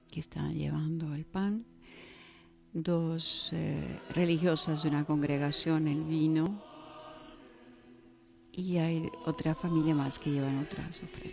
que están llevando el pan, dos religiosas de una congregación el vino, y hay otra familia más que llevan otras ofrendas.